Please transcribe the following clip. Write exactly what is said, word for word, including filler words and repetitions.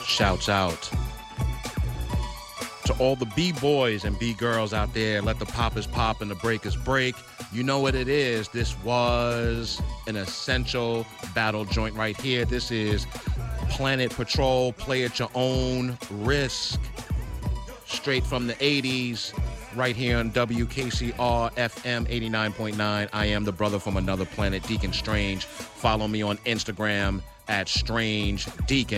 Shouts out to all the B-boys and B-girls out there. Let the poppers pop and the breakers break. You know what it is. This was an essential battle joint right here. This is Planet Patrol, Play at Your Own Risk. Straight from the eighties, right here on W K C R F M eighty-nine point nine. I am the brother from another planet, Deacon Strange. Follow me on Instagram at Strange Deacon.